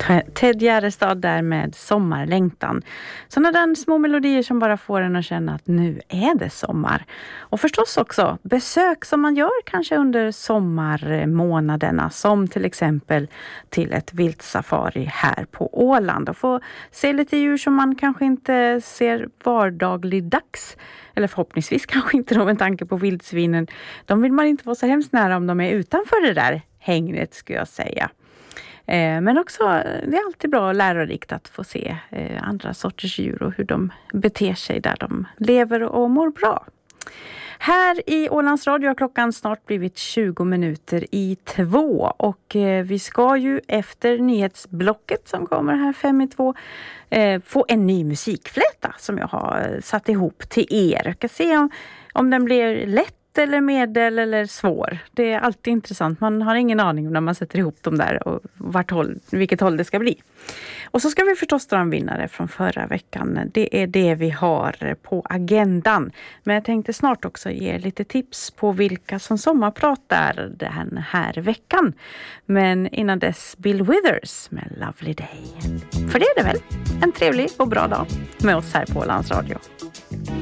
Ted Gärdestad där med Sommarlängtan. Sådana där små melodier som bara får en att känna att nu är det sommar. Och förstås också besök som man gör kanske under sommarmånaderna, som till exempel till ett viltsafari här på Åland. Och få se lite djur som man kanske inte ser vardagligdags. Eller förhoppningsvis kanske inte då, med tanke på vildsvinen. De vill man inte vara så hemskt nära om de är utanför det där hängnet, skulle jag säga. Men också, det är alltid bra och lärorikt att få se andra sorters djur och hur de beter sig där de lever och mår bra. Här i Ålands Radio har klockan snart blivit 20 minuter i 2 och vi ska ju efter nyhetsblocket som kommer här 5 i 2 få en ny musikfläta som jag har satt ihop till er. Jag kan se om den blir lätt eller medel eller svår. Det är alltid intressant. Man har ingen aning om när man sätter ihop dem där och vilket håll det ska bli. Och så ska vi förstås dra en vinnare från förra veckan. Det är det vi har på agendan. Men jag tänkte snart också ge lite tips på vilka som sommarpratar den här veckan. Men innan dess Bill Withers med Lovely Day. För det är det väl en trevlig och bra dag med oss här på Ålands Radio.